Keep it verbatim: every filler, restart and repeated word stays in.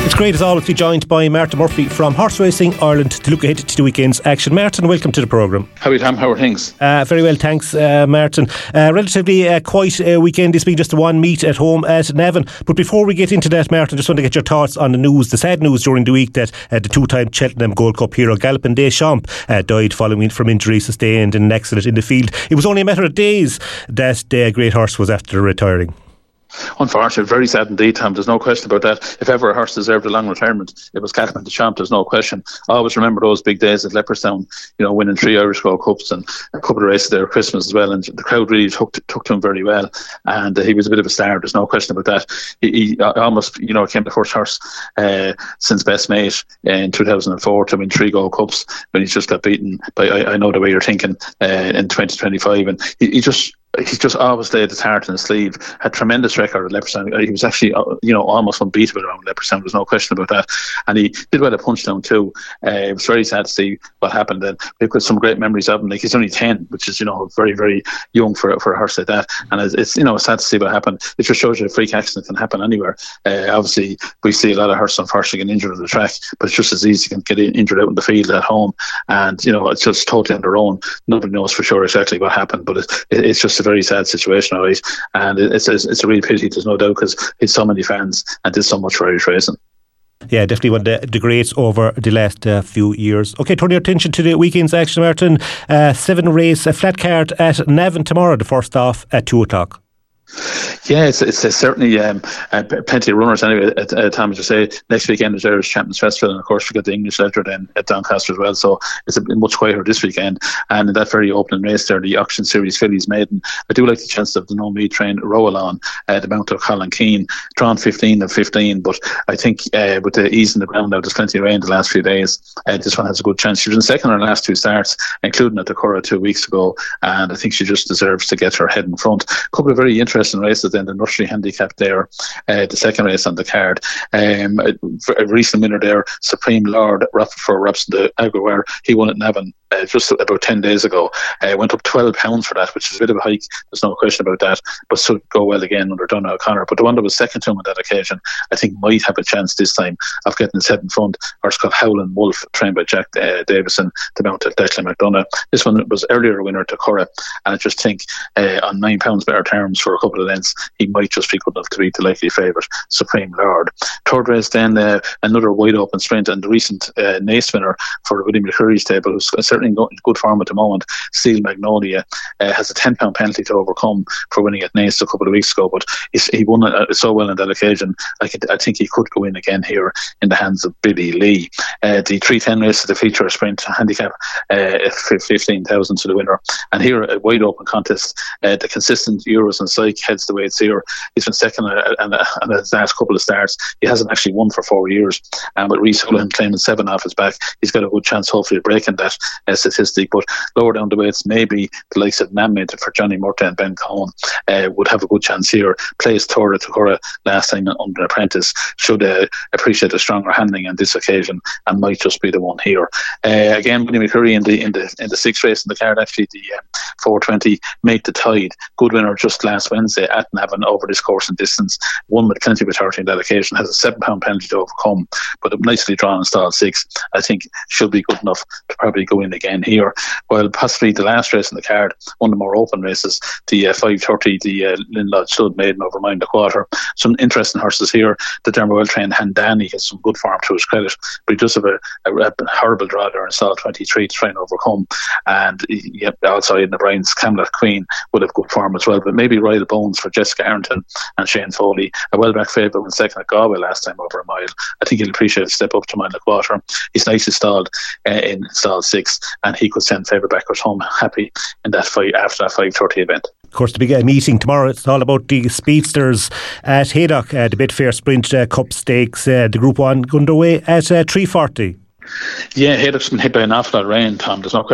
It's great as always to be joined by Martin Murphy from Horse Racing Ireland to look ahead to the weekend's action. Martin, welcome to the programme. How are you, Tom? How are things? Uh, very well, thanks, uh, Martin. Uh, relatively uh, quiet uh, weekend this week, just the one meet at home at Navan. But before we get into that, Martin, just want to get your thoughts on the news, the sad news during the week that uh, the two-time Cheltenham Gold Cup hero Galopin Des Champs uh, died following from injury sustained in an accident in the field. It was only a matter of days that the great horse was after retiring. Unfortunately, very sad indeed, Tom. There's no question about that. If ever a horse deserved a long retirement, it was Galopin Des Champs. There's no question. I always remember those big days at Leopardstown, you know, winning three Irish Gold Cups and a couple of races there at Christmas as well. And the crowd really took to, took to him very well. And uh, he was a bit of a star. There's no question about that. He, he almost, you know, became the first horse uh, since Best Mate in two thousand four to win three Gold Cups when he's just got beaten by, I, I know the way you're thinking, uh, in twenty twenty-five. And he, he just... He's just always laid his heart in his sleeve. Had tremendous record at Leopardstown. He was actually, you know, almost unbeatable around Leopardstown. There's no question about that. And he did well at Punchestown too. Uh, it was very sad to see what happened. And we've got some great memories of him. Like, he's only ten, which is, you know, very, very young for for a horse like that. And it's, it's you know, sad to see what happened. It just shows you a freak accident can happen anywhere. Uh, obviously, we see a lot of horses unfortunately get injured on the track, but it's just as easy to get injured out in the field at home. And you know, it's just totally on their own. Nobody knows for sure exactly what happened, but it, it, it's just a very sad situation, alright. And it's, it's it's a real pity, there's no doubt, because he's so many fans and did so much for Irish racing. Yeah, definitely one of the, the greats over the last uh, few years. Okay, turn your attention to the weekend's action, Martin. Uh, seven race, a flat card at Navan tomorrow, the first off at two o'clock. Yeah, it's, it's, it's certainly um, uh, plenty of runners anyway. At, at Tom, as you say, next weekend is Irish Champions Festival, and of course we got the English Letter then at Doncaster as well. So it's a bit much quieter this weekend. And in that very opening race there, the Auction Series Fillies Maiden, I do like the chance of the No Meat trained Roll On, uh, the Mount of Colin Keane, drawn fifteen of fifteen. But I think uh, with the ease in the ground now, there's plenty of rain the last few days. Uh, this one has a good chance. She was in second in her last two starts, including at the Curragh two weeks ago, and I think she just deserves to get her head in front. A couple of very interesting races then. The Nursery Handicap there, uh, the second race on the card. Um, a, a recent winner there, Supreme Lord for Robson de Aguilar. He won at Navan uh, just about ten days ago. Uh, went up twelve pounds for that, which is a bit of a hike. There's no question about that. But should go well again under Donagh O'Connor. But the one that was second to him on that occasion, I think might have a chance this time of getting his head in front. Horse called Howlin' Wolf, trained by Jack uh, Davison, the mount of Declan McDonough. This one was earlier a winner to Curragh, and I just think uh, on nine pounds better terms for a couple of lengths, he might just be good enough to beat the likely favourite, Supreme Lord. Third race then, uh, another wide open sprint, and the recent uh, Nace winner for William McCreary's table, who's certainly in good form at the moment, Steel Magnolia, uh, has a ten pound penalty to overcome for winning at Nace a couple of weeks ago, but he won uh, so well on that occasion. I, could, I think he could go in again here in the hands of Billy Lee. Uh, the three ten race of the feature sprint handicap, uh, fifteen thousand to the winner, and here a wide open contest. Uh, the consistent Euros and Psych heads the way it's here. He's been second and his last couple of starts. He hasn't actually won for four years, and with Rhys Houlihan claiming seven off his back, he's got a good chance hopefully of breaking that uh, statistic. But lower down the weights, maybe the likes of Namid for Johnny Murtagh and Ben Cohen uh, would have a good chance here. Placed third at Curragh last time under an apprentice, should uh, appreciate a stronger handling on this occasion and might just be the one here. Uh, again, William McCreary in the in the in the sixth race in the card, actually the um, four twenty, Make the Tide, good winner just last Wednesday at Navan over this course and distance, won with plenty of authority on that occasion, has a seven pound penalty to overcome, but nicely drawn in stall six, I think should be good enough to probably go in again here. While possibly the last race in the card, one of the more open races, the uh, five thirty, the uh, Linlod Stud Maiden over Mind the Quarter. Some interesting horses here. The Dermo well trained Handani has some good form to his credit, but he does have a, a, a horrible draw there in stall twenty-three to try and overcome, and yeah, outside in the Brian's Camelot Queen would have good form as well, but maybe Royal Bones for Jessica Arrington and Shane Foley, a well-back favourite when second at Galway last time over a mile. I think he'll appreciate a step up to Mile and a Quarter. He's nicely stalled uh, in stall six, and he could send favourite backers home happy in that fight after that five thirty event. Of course, the big uh, meeting tomorrow, it's all about the speedsters at Haydock, uh, the Betfair Sprint uh, Cup Stakes, uh, the Group one underway at uh, three forty. Yeah, Haydock's been hit by an awful lot of rain, Tom. There's no question.